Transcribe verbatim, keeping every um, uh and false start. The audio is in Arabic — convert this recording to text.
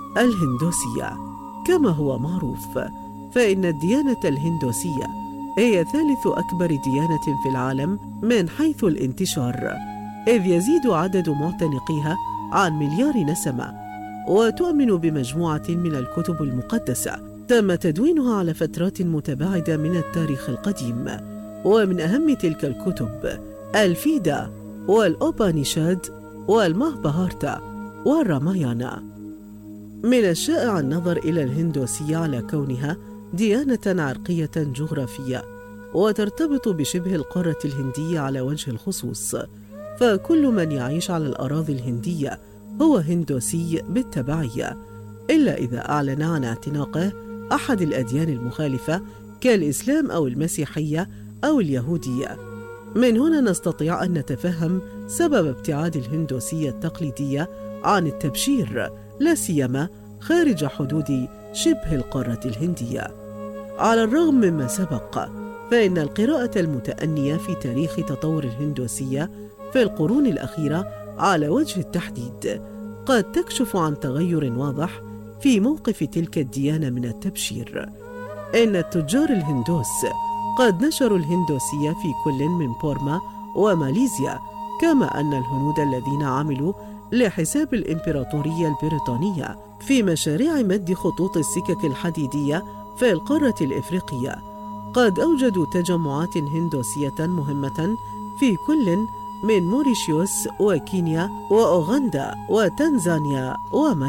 الهندوسية. كما هو معروف، فإن الديانة الهندوسية هي ثالث أكبر ديانة في العالم من حيث الانتشار، إذ يزيد عدد معتنقيها عن مليار نسمة، وتؤمن بمجموعة من الكتب المقدسة تم تدوينها على فترات متباعدة من التاريخ القديم. ومن أهم تلك الكتب الفيدا والأوبانيشاد والماهبهارتا والرامايانا. من الشائع النظر إلى الهندوسية على كونها ديانة عرقية جغرافية، وترتبط بشبه القارة الهندية على وجه الخصوص، فكل من يعيش على الأراضي الهندية هو هندوسي بالتبعية، إلا إذا أعلن عن اعتناقه أحد الأديان المخالفة كالإسلام أو المسيحية أو اليهودية. من هنا نستطيع أن نتفهم سبب ابتعاد الهندوسية التقليدية عن التبشير، لا سيما خارج حدود شبه القارة الهندية. على الرغم مما سبق، فإن القراءة المتأنية في تاريخ تطور الهندوسية في القرون الأخيرة على وجه التحديد قد تكشف عن تغير واضح في موقف تلك الديانة من التبشير. إن التجار الهندوس قد نشروا الهندوسية في كل من بورما وماليزيا، كما أن الهنود الذين عملوا لحساب الإمبراطورية البريطانية في مشاريع مد خطوط السكك الحديدية في القارة الإفريقية قد أوجدوا تجمعات هندوسية مهمة في كل من موريشيوس وكينيا وأوغندا وتنزانيا وماليزيا.